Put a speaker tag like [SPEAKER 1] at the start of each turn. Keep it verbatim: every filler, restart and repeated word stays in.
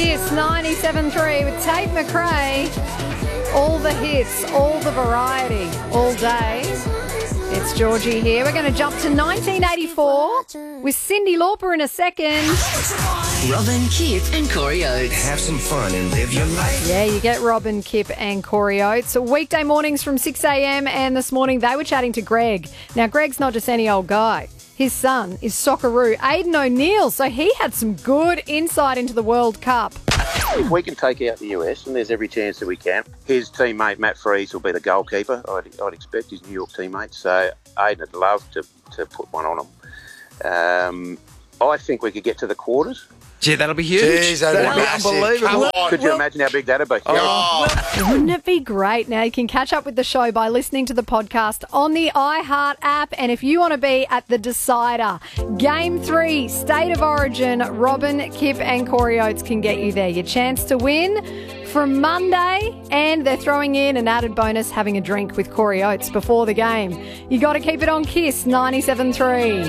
[SPEAKER 1] Kiss ninety-seven point three with Tate McRae. All the hits, all the variety, all day. It's Georgie here. We're going to jump to nineteen eighty-four with Cyndi Lauper in a second.
[SPEAKER 2] Robin, Kip and Corey Oates.
[SPEAKER 3] Have some fun and live your life.
[SPEAKER 1] Yeah, you get Robin, Kip and Corey Oates. Weekday mornings from six a.m. and this morning they were chatting to Greg. Now, Greg's not just any old guy. His son is Socceroo Aidan O'Neill, so he had some good insight into the World Cup.
[SPEAKER 4] If we can take out the U S, and there's every chance that we can, his teammate Matt Freese will be the goalkeeper, I'd, I'd expect, his New York teammate. So Aidan would love to, to put one on him. Um, I think we could get to the quarters.
[SPEAKER 5] Gee, that'll be huge.
[SPEAKER 3] Jeez, that'd
[SPEAKER 5] that'll
[SPEAKER 3] be
[SPEAKER 5] be
[SPEAKER 3] massive.
[SPEAKER 5] unbelievable.
[SPEAKER 3] Come on.
[SPEAKER 4] Could you imagine how big that'd be?
[SPEAKER 3] Oh.
[SPEAKER 1] Wouldn't it be great? Now you can catch up with the show by listening to the podcast on the iHeart app. And if you want to be at the decider, Game three, State of Origin, Robin, Kip and Corey Oates can get you there. Your chance to win from Monday, and they're throwing in an added bonus, having a drink with Corey Oates before the game. You got to keep it on Kiss ninety-seven point three.